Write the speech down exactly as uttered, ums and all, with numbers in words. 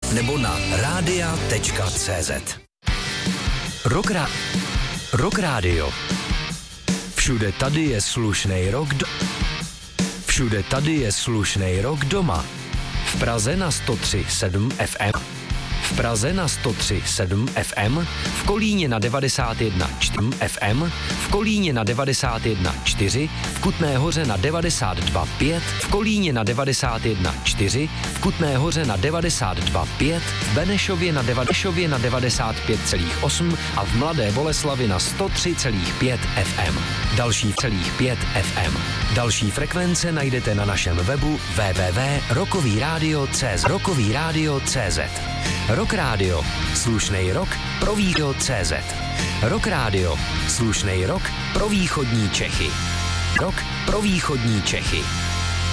nebo na rádia tečka cé zet. Rock, ra- Rock Radio. Všude tady je slušnej rock do... Všude tady je slušnej rock doma. V Praze na sto tři sedm ef em. V Praze na sto tři sedm ef em, v Kolíně na devadesát jedna čtyři ef em, v Kolíně na devadesát jedna čtyři, v Kutné Hoře na devadesát dva pět, v Kolíně na devadesát jedna čtyři, v Kutné Hoře na devadesát dva pět, v Benešově na, Benešově na devadesát pět celá osm a v Mladé Boleslavi na sto tři celá pět ef em. Další celých pět ef em. Další frekvence najdete na našem webu w w w tečka rockový rádio tečka cé zet. Rockový rádio tečka cé zet. Rock Radio, slušnej rock pro východ tečka cé zet. Rock Radio, slušnej rock pro východní Čechy. Rock pro východní Čechy.